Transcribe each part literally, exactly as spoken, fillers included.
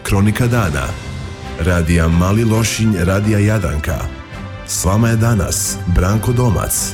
Kronika dana. Radija Mali Lošinj, Radija Jadranka. S vama je danas Branko Domac.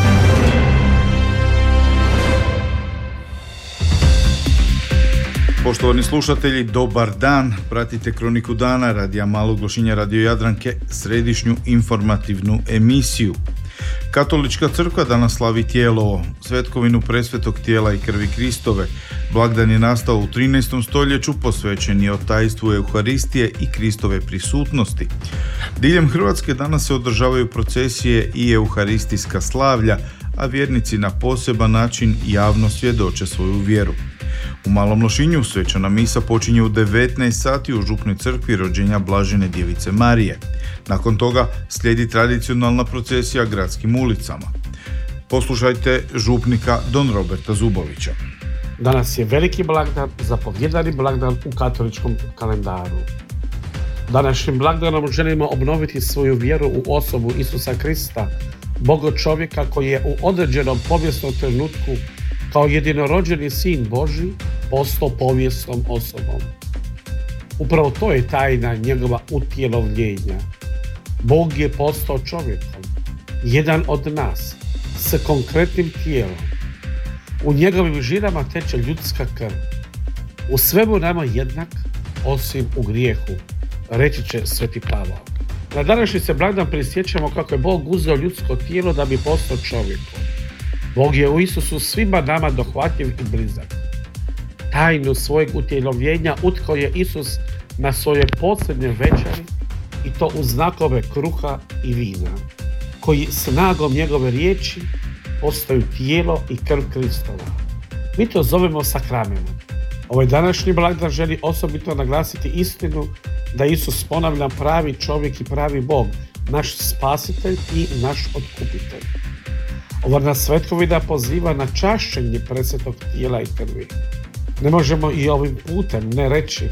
Poštovani slušatelji, dobar dan. Pratite Kroniku dana Radija Malog Lošinja, Radio Jadranke, središnju informativnu emisiju. Katolička crkva danas slavi Tijelovo, svetkovinu presvetog tijela i krvi Kristove. Blagdan je nastao u trinaestom stoljeću, posvećen je tajstvu Euharistije i Kristove prisutnosti. Diljem Hrvatske danas se održavaju procesije i euharistijska slavlja, a vjernici na poseban način javno svjedoče svoju vjeru. U Malom Lošinju svečana misa počinje u devetnaest sati u župnoj crkvi Rođenja Blažene Djevice Marije. Nakon toga slijedi tradicionalna procesija gradskim ulicama. Poslušajte župnika Don Roberta Zubovića. Danas je veliki blagdan, zapovjedani blagdan u katoličkom kalendaru. Današnjim blagdanom želimo obnoviti svoju vjeru u osobu Isusa Krista, Boga čovjeka koji je u određenom povijesnom trenutku kao jedinorođeni sin Božji postao povijesnom osobom. Upravo to je tajna njegova utjelovljenja. Bog je postao čovjekom, jedan od nas, s konkretnim tijelom. U njegovim žilama teče ljudska krv. U svemu nama jednak, osim u grijehu, reći će Sveti Pavao. Na današnji se blagdan prisjećamo kako je Bog uzeo ljudsko tijelo da bi postao čovjekom. Bog je u Isusu svima nama dohvatljiv i blizak. Tajnu svojeg utjelovljenja utkao je Isus na svoje posljednje večeri, i to u znakove kruha i vina, koji snagom njegove riječi postaju tijelo i krv Kristova. Mi to zovemo sakramenom. Ovaj današnji blagdan želi osobito naglasiti istinu da Isus, ponavljam, pravi čovjek i pravi Bog, naš spasitelj i naš otkupitelj. Ova nas svetkovina poziva na čašćenje presvetog tijela i krvi. Ne možemo i ovim putem ne reći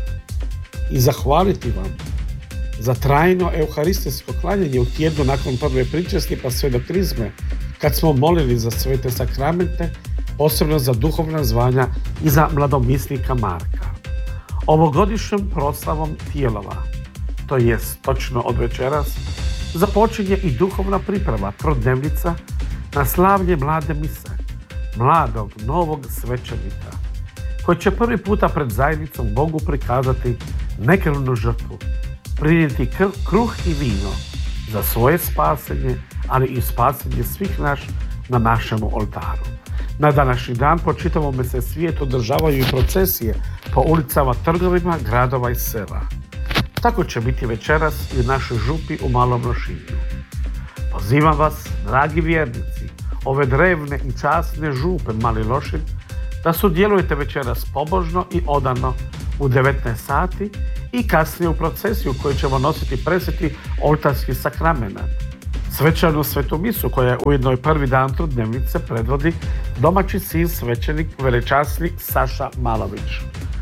i zahvaliti vam za trajno euharistijsko klanjanje u tjednu nakon prve pričesti pa sve do krizme, kad smo molili za svete sakramente, posebno za duhovna zvanja i za mladomisnika Marka. Ovogodišnjom proslavom Tijelova, to jest točno od večeras, započinje i duhovna priprava trodnevnica na slavlje mlade mise, mladog novog svećenika, koji će prvi puta pred zajednicom Bogu prikazati nekrvnu žrtvu, prinijeti kruh i vino za svoje spasenje, ali i spasenje svih naš na našemu oltaru. Na današnji dan po čitavome se svijetu održavaju i procesije po ulicama, trgovima, gradova i sela. Tako će biti večeras i u našoj župi u Malom Lošinju. Pozivam vas, dragi vjernici, ove drevne i časne župe Mali Lošinj, da sudjelujete večeras pobožno i odano u devetnaest sati i kasnije u procesiju koju ćemo nositi presveti oltarski sakramenat. Svečanu svetu misu, koja je ujedno i prvi dan trudnevnice, predvodi domaći sin svećenik velečasni Saša Malović.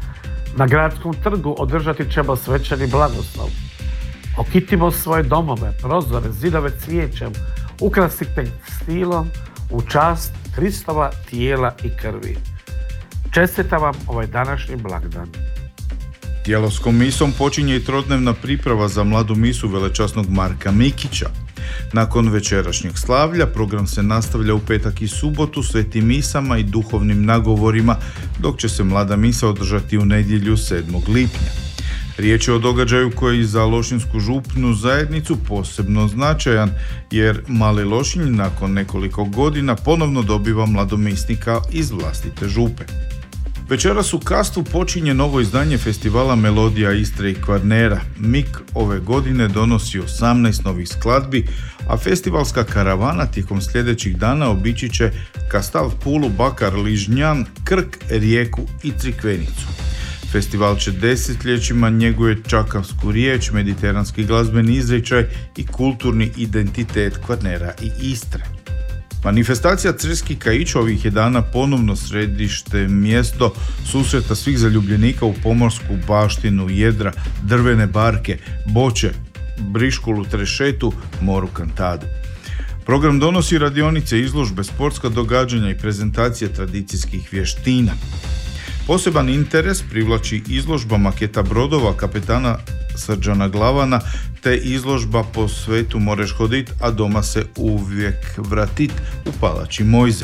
Na gradskom trgu održati ćemo svečani blagoslov. Okitimo svoje domove, prozore, zidove cvijećem, ukrasite stilom u čast Kristova tijela i krvi. Čestitam vam ovaj današnji blagdan. Tijelovskom misom počinje i trodnevna priprava za mladu misu velečasnog Marka Mikića. Nakon večerašnjeg slavlja program se nastavlja u petak i subotu svetim misama i duhovnim nagovorima, dok će se mlada misa održati u nedjelju sedmog lipnja. Riječ je o događaju koji je za lošinsku župnu zajednicu posebno značajan, jer Mali Lošinj nakon nekoliko godina ponovno dobiva mladomisnika iz vlastite župe. Večeras u Kastvu počinje novo izdanje festivala Melodija Istre i Kvarnera. M I K ove godine donosi osamnaest novih skladbi, a festivalska karavana tijekom sljedećih dana obići će Kastav, Pulu, Bakar, Ližnjan, Krk, Rijeku i Crikvenicu. Festival će desetljećima njeguje čakavsku riječ, mediteranski glazbeni izričaj i kulturni identitet Kvarnera i Istre. Manifestacija Crski Kaić ovih je dana ponovno središte mjesto susreta svih zaljubljenika u pomorsku baštinu, jedra, drvene barke, boče, briškulu, trešetu, moru kantadu. Program donosi radionice, izložbe, sportska događanja i prezentacije tradicijskih vještina. Poseban interes privlači izložba maketa brodova kapetana Srđana Glavana te izložba Po svetu moreš hodit, a doma se uvijek vratit u palači Mojze.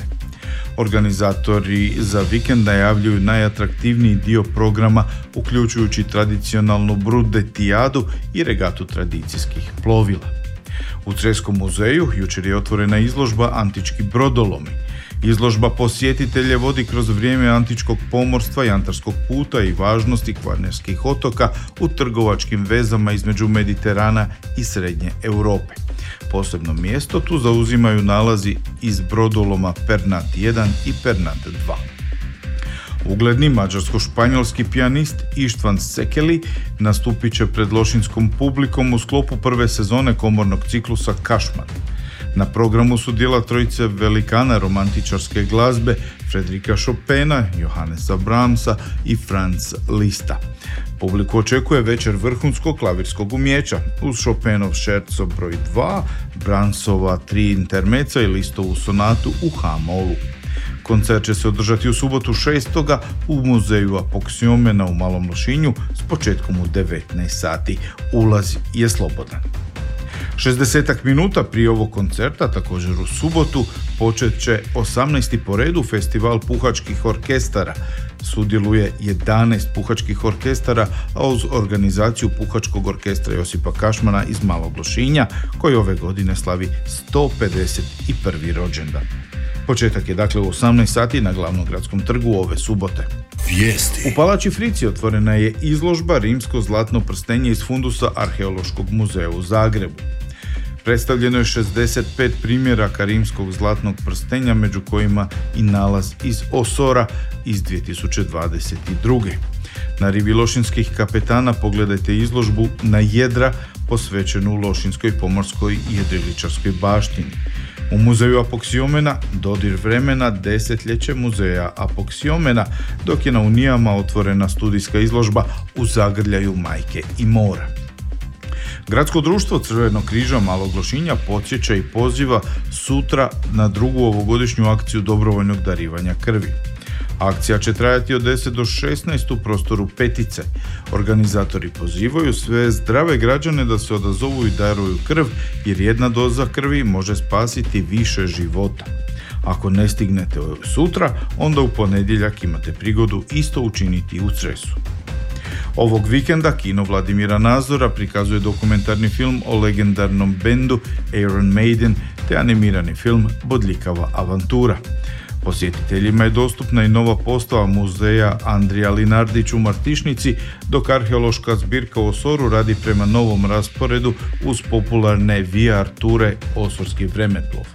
Organizatori za vikend najavljuju najatraktivniji dio programa, uključujući tradicionalnu brudetijadu i regatu tradicijskih plovila. U Creskom muzeju jučer je otvorena izložba Antički brodolomi. Izložba posjetitelje vodi kroz vrijeme antičkog pomorstva, jantarskog puta i važnosti kvarnerskih otoka u trgovačkim vezama između Mediterana i Srednje Europe. Posebno mjesto tu zauzimaju nalazi iz brodoloma Pernat jedan i Pernat dva. Ugledni mađarsko-španjolski pijanist Ištvan Sekeli nastupit će pred lošinskom publikom u sklopu prve sezone komornog ciklusa Kašman. Na programu su djela trojice velikana romantičarske glazbe Fredrika Chopina, Johannesa Brahmsa i Franz Lista. Publiku očekuje večer vrhunskog klavirskog umijeća uz Chopinov šerco broj dva, Brahmsova tri intermeca i Listovu sonatu u H-molu. Koncert će se održati u subotu šestoga u muzeju Apoksiomena u Malom Lošinju s početkom u devetnaest sati. Ulaz je slobodan. šezdeset minuta prije ovog koncerta, također u subotu, počet će osamnaesti po redu festival puhačkih orkestara. Sudjeluje jedanaest puhačkih orkestara, a uz organizaciju Puhačkog orkestra Josipa Kašmana iz Malog Lošinja, koji ove godine slavi sto pedeset prvi rođendan. Početak je dakle u osamnaest sati na glavnom gradskom trgu ove subote. Vijesti. U Palači Frici otvorena je izložba Rimsko zlatno prstenje iz fundusa Arheološkog muzeja u Zagrebu. Predstavljeno je šezdeset pet primjeraka rimskog zlatnog prstenja, među kojima i nalaz iz Osora iz dvije tisuće dvadeset druge. Na rivi lošinskih kapetana pogledajte izložbu Na jedra posvećenu lošinskoj pomorskoj i jedriličarskoj baštini. U muzeju Apoksiomena dodir vremena desetljeće muzeja Apoksiomena, dok je na Unijama otvorena studijska izložba U zagrljaju majke i mora. Gradsko društvo Crvenog križa Malog Lošinja podsjeća i poziva sutra na drugu ovogodišnju akciju dobrovoljnog darivanja krvi. Akcija će trajati od deset do šesnaest u prostoru Petice. Organizatori pozivaju sve zdrave građane da se odazovu i daruju krv, jer jedna doza krvi može spasiti više života. Ako ne stignete sutra, onda u ponedjeljak imate prigodu isto učiniti u Cresu. Ovog vikenda kino Vladimira Nazora prikazuje dokumentarni film o legendarnom bendu Iron Maiden te animirani film Bodljikava avantura. Posjetiteljima je dostupna i nova postava muzeja Andrija Linardić u Martišnici, dok arheološka zbirka u Osoru radi prema novom rasporedu uz popularne V R ture Osorski vremeplov.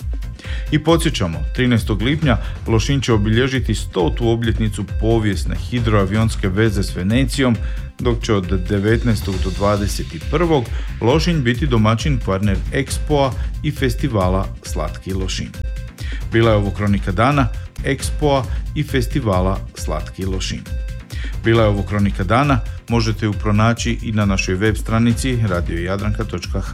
I podsjećamo, trinaestog lipnja Lošinj će obilježiti stotu obljetnicu povijesne hidroavionske veze s Venecijom, dok će od devetnaestog do dvadeset prvog Lošinj biti domaćin Kvarner Expoa i festivala Slatki Lošinj. Bila je ovo kronika dana, Expoa i festivala Slatki Lošinj. Bila je ovo kronika dana, možete ju pronaći i na našoj web stranici radio jadranka točka h